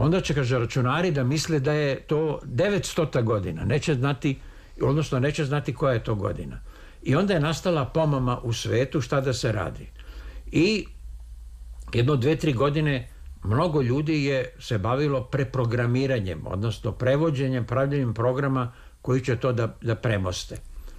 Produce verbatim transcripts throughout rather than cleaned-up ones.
onda će, kaže, računari da misle da je to devetstota godina. Neće znati, odnosno neće znati koja je to godina. I onda je nastala pomama u svetu šta da se radi. I jedno dve, tri godine mnogo ljudi je se bavilo preprogramiranjem, odnosno prevođenjem, pravljenjem programa koji će to da, da premoste.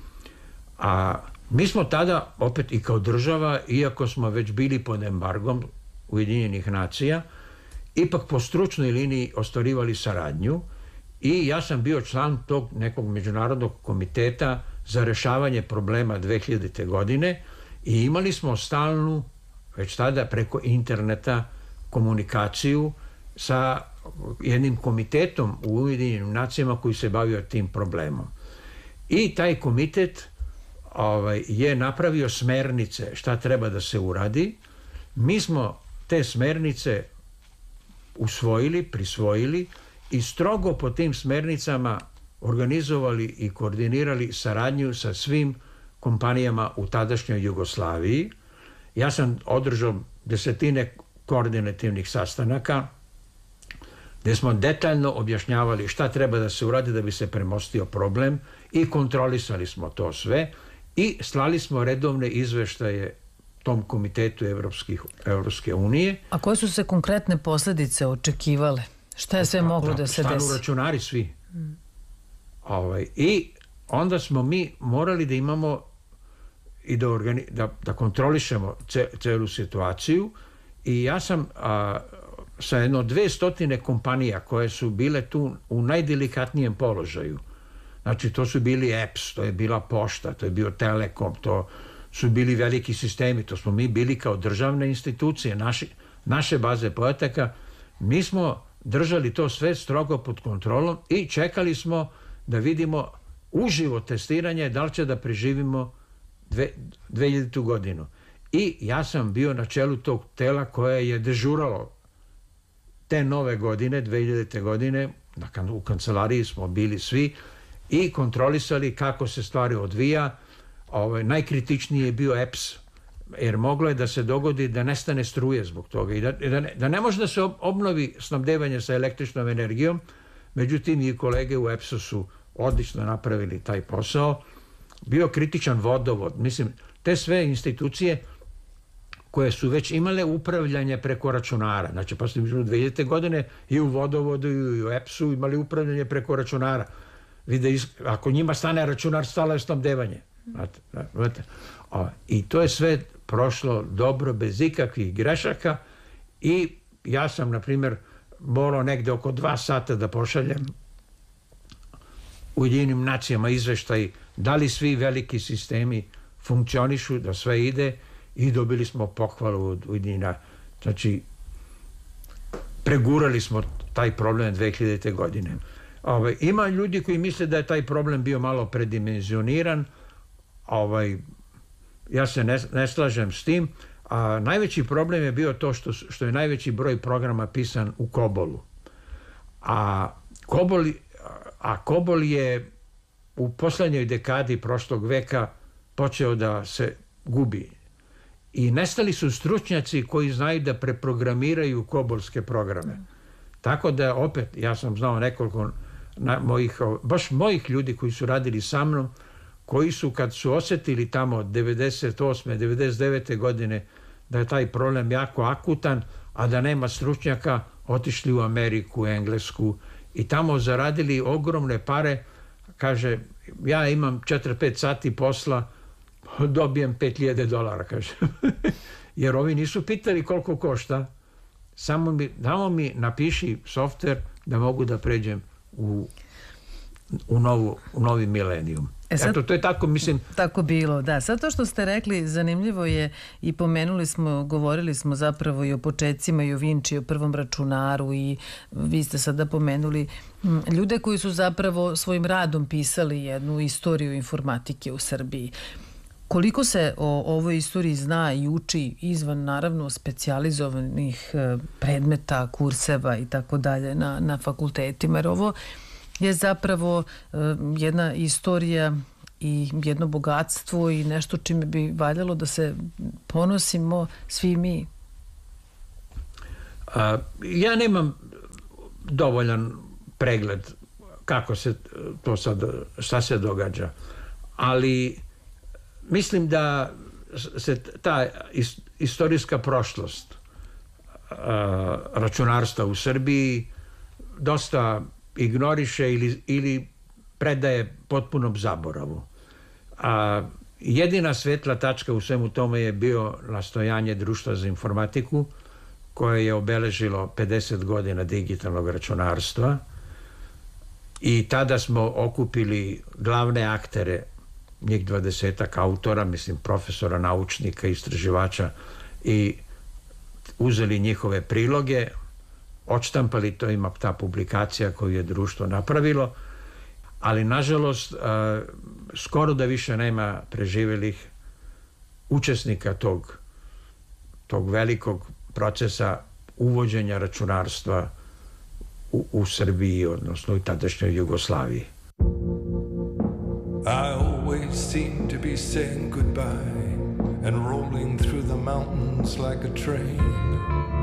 A mi smo tada, opet i kao država, iako smo već bili pod embargom Ujedinjenih nacija, ipak po stručnoj liniji ostvarivali saradnju i ja sam bio član tog nekog međunarodnog komiteta za rešavanje problema dve hiljadite. godine i imali smo stalnu, već tada preko interneta, komunikaciju sa jednim komitetom u Ujedinjenim nacijama koji se bavio tim problemom. I taj komitet ovaj, je napravio smernice šta treba da se uradi. Mi smo te smernice usvojili, prisvojili i strogo po tim smernicama organizovali i koordinirali saradnju sa svim kompanijama u tadašnjoj Jugoslaviji. Ja sam održao desetine koordinativnih sastanaka gde smo detaljno objašnjavali šta treba da se uradi da bi se premostio problem i kontrolisali smo to sve i slali smo redovne izveštaje tom komitetu Evropskih, Evropske unije. A koje su se konkretne posledice očekivale? Šta je sve pa, moglo da se desi? Stanu računari svi. Hmm. Ovaj, I onda smo mi morali da imamo i da, organi, da, da kontrolišemo ce, celu situaciju i ja sam a, sa jedno dve stotine kompanija koje su bile tu u najdelikatnijem položaju. Znači, to su bili E P S, to je bila pošta, to je bio Telekom, to su bili veliki sistemi, to smo mi bili kao državne institucije, naši, naše baze podataka. Mi smo držali to sve strogo pod kontrolom i čekali smo da vidimo uživo testiranje da li će da preživimo dve, dve hiljaditu. godinu. I ja sam bio na čelu tog tela koje je dežuralo te nove godine, dve hiljadite. godine, u kancelariji smo bili svi i kontrolisali kako se stvari odvija. Ovaj, najkritičniji je bio E P S, jer moglo je da se dogodi da nestane struje zbog toga i da, da, ne, da ne može da se obnovi snabdevanje sa električnom energijom. Međutim, i kolege u E P S-u su odlično napravili taj posao. Bio kritičan vodovod. Mislim, te sve institucije koje su već imale upravljanje preko računara. Znači, pa smo dve hiljadite. godine i u vodovodu i u E P S-u imali upravljanje preko računara. Vide, ako njima stane računar, stalo je snabdevanje. Znate, znate. O, i to je sve prošlo dobro, bez ikakvih grešaka i ja sam, na primjer, morao negde oko dva sata da pošaljem Ujedinjenim nacijama izveštaj da li svi veliki sistemi funkcionišu, da sve ide i dobili smo pohvalu od Ujedinjena. Znači, pregurali smo taj problem dve hiljadite. godine. Ove, ima ljudi koji misle da je taj problem bio malo predimenzioniran. Ovaj, ja se ne, ne slažem s tim, a najveći problem je bio to što, što je najveći broj programa pisan u Kobolu. A Kobol, a Kobol je u poslednjoj dekadi prošlog veka počeo da se gubi. I nestali su stručnjaci koji znaju da preprogramiraju kobolske programe. Tako da, opet, ja sam znao nekoliko na, mojih, baš mojih ljudi koji su radili sa mnom, koji su, kad su osetili tamo devedeset osme. devedeset devete. godine da je taj problem jako akutan, a da nema stručnjaka, otišli u Ameriku, Englesku i tamo zaradili ogromne pare. Kaže, ja imam četiri pet sati posla, dobijem pet hiljada dolara, kaže. Jer ovi nisu pitali koliko košta, samo mi, damo mi napiši softver da mogu da pređem u, u, novu, u novi milenijum. E sad, eto, to je tako, mislim... Tako bilo, da. Sad to što ste rekli, zanimljivo je i pomenuli smo, govorili smo zapravo i o početcima i o Vinči, o prvom računaru i vi ste sada pomenuli ljude koji su zapravo svojim radom pisali jednu istoriju informatike u Srbiji. Koliko se o ovoj istoriji zna i uči izvan, naravno, specijalizovanih predmeta, kurseva i tako dalje na, na fakultetima, jer ovo je zapravo uh, jedna istorija i jedno bogatstvo i nešto čime bi valjalo da se ponosimo svi mi. A, ja nemam dovoljan pregled kako se to sad, šta se događa. Ali mislim da se ta istorijska prošlost računarstva u Srbiji dosta ignoriše ili, ili predaje potpunom zaboravu. A jedina svetla tačka u svemu tome je bio nastojanje Društva za informatiku, koje je obeležilo pedeset godina digitalnog računarstva, i tada smo okupili glavne aktere, njih dvadesetak autora, mislim profesora, naučnika, istraživača, i uzeli njihove priloge, odštampali, to ima ta publikacija koju je društvo napravilo, ali nažalost skoro da više nema preživjelih učesnika tog, tog velikog procesa uvođenja računarstva u, u Srbiji, odnosno u tadašnjoj Jugoslaviji. I always seem to be saying goodbye and rolling through the mountains like a train.